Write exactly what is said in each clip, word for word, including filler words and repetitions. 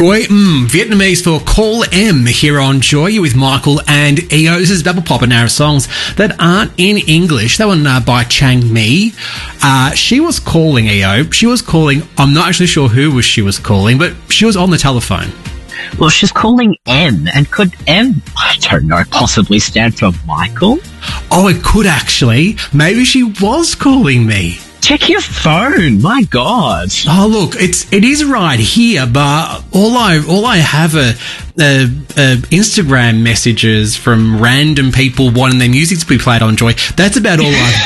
Goi mm, Vietnamese for Call M here on Joy. You're with Michael and E O. This is Babble Pop, an hour of songs that aren't in English. That one uh, by Chang Mi. Uh, she was calling E O. She was calling, I'm not actually sure who was she was calling, but she was on the telephone. Well, she's calling M, and could M, I don't know, possibly stand for Michael? Oh, it could actually. Maybe she was calling me. Check your phone. My God. Oh, look, it's it is right here, but all I all I have are, are, are Instagram messages from random people wanting their music to be played on Joy. That's about all I've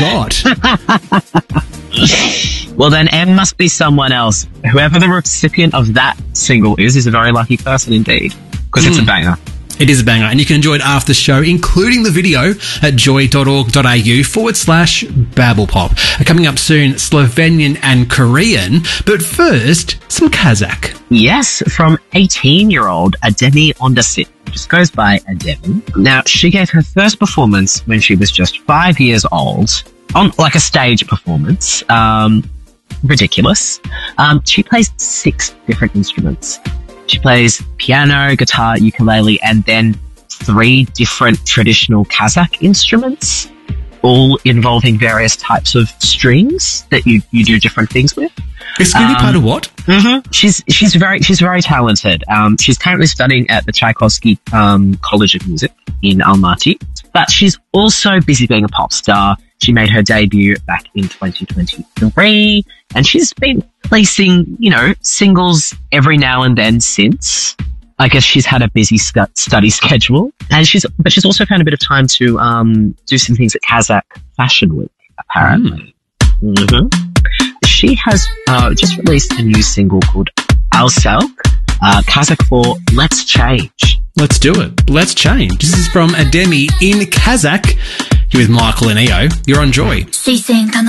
got. Well, then M must be someone else. Whoever the recipient of that single is, is a very lucky person indeed, because mm. it's a banger. It is a banger, and you can enjoy it after the show, including the video at joy.org.au forward slash babblepop. Coming up soon, Slovenian and Korean, but first, some Kazakh. Yes, from eighteen-year-old Ademi Ondasit, who just goes by Ademi. Now, she gave her first performance when she was just five years old, on like a stage performance. Um, ridiculous. Um, she plays six different instruments. She plays piano, guitar, ukulele, and then three different traditional Kazakh instruments, all involving various types of strings that you, you do different things with. Excuse me, um, part of what? Mm-hmm. She's she's very she's very talented. Um, she's currently studying at the Tchaikovsky um, College of Music in Almaty, but she's also busy being a pop star. She made her debut back in twenty twenty-three, and she's been placing, you know, singles every now and then since. I guess she's had a busy stu- study schedule, and she's but she's also found a bit of time to um, do some things at Kazakh Fashion Week, apparently. Mm. Mm-hmm. She has uh, just released a new single called Alselk, uh, Kazakh for Let's Change. Let's do it. Let's change. This is from Ademi in Kazakh. You're with Michael and E O. You're on Joy.